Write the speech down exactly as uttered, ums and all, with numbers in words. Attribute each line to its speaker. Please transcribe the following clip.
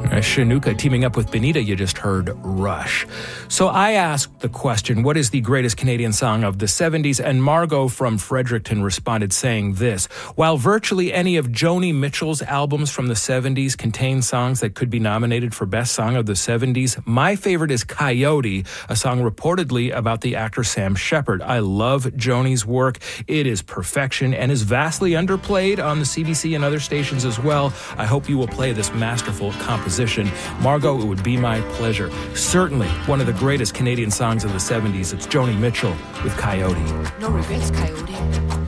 Speaker 1: Shanuka teaming up with Benita, you just heard Rush. So I asked the question, what is the greatest Canadian song of the seventies? And Margot from Fredericton responded saying this: while virtually any of Joni Mitchell's albums from the seventies contain songs that could be nominated for Best Song of the seventies, my favorite is Coyote, a song reportedly about the actor Sam Shepard. I love Joni's work. It is perfection and is vastly underplayed on the C B C and other stations as well. I hope you will play this masterful composition. Margot, it would be my pleasure. Certainly one of the greatest Canadian songs of the seventies. It's Joni Mitchell with Coyote.
Speaker 2: No regrets, Coyote.